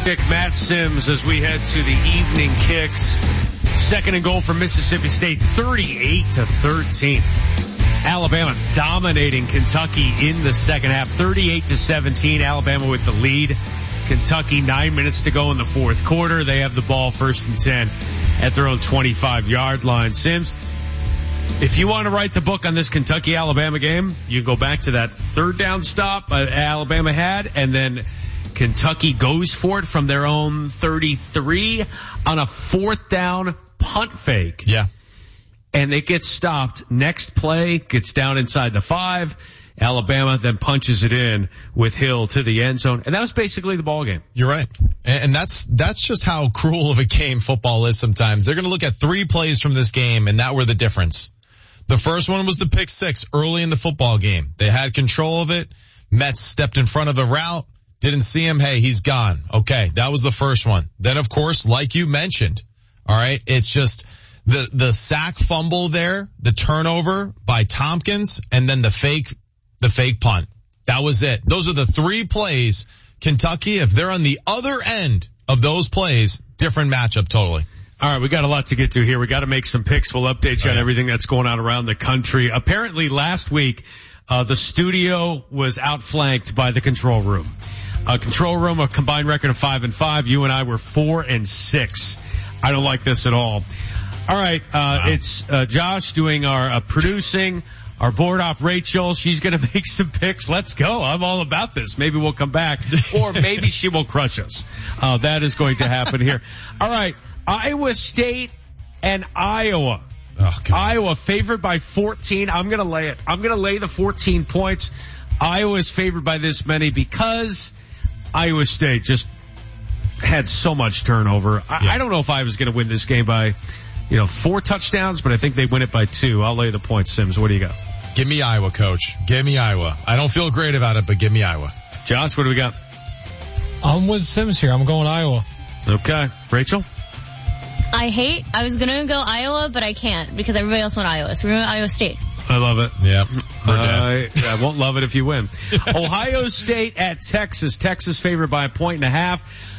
kick Matt Sims as we head to the evening kicks. Second and goal for Mississippi State, 38-13. Alabama dominating Kentucky in the second half, 38-17. Alabama with the lead. Kentucky 9 minutes to go in the fourth quarter. They have the ball 1st and 10 at their own 25-yard line. Sims, if you want to write the book on this Kentucky-Alabama game, you go back to that third down stop Alabama had, and then Kentucky goes for it from their own 33 on a 4th down punt fake. Yeah. And it gets stopped. Next play gets down inside the 5. Alabama then punches it in with Hill to the end zone. And that was basically the ball game. You're right. And that's just how cruel of a game football is sometimes. They're going to look at 3 plays from this game, and that were the difference. The first one was the pick 6 early in the football game. They had control of it. Metz stepped in front of the route. Didn't see him. Hey, he's gone. Okay, that was the first one. Then, of course, like you mentioned, all right, it's just the sack fumble there, the turnover by Tompkins, and then the fake punt. That was it. Those are the 3 plays. Kentucky, if they're on the other end of those plays, different matchup totally. All right, we got a lot to get to here. We got to make some picks. We'll update you on everything that's going on around the country. Apparently last week, the studio was outflanked by the control room. Control room, a combined record of 5-5. You and I were 4-6. I don't like this at all. All right, It's Josh doing our producing. Our board op, Rachel, she's going to make some picks. Let's go. I'm all about this. Maybe we'll come back, or maybe she will crush us. That is going to happen here. All right, Iowa State and Iowa. Oh, Iowa favored by 14. I'm going to lay it. I'm going to lay the 14 points. Iowa is favored by this many because Iowa State just had so much turnover. I don't know if Iowa's going to win this game by 4 touchdowns, but I think they win it by 2. I'll lay the points, Sims. What do you got? Give me Iowa, Coach. Give me Iowa. I don't feel great about it, but give me Iowa. Josh, what do we got? I'm with Sims here. I'm going Iowa. Okay. Rachel? I was going to go Iowa, but I can't because everybody else went Iowa. So we're going Iowa State. I love it. Yeah. I won't love it if you win. Ohio State at Texas. Texas favored by 1.5.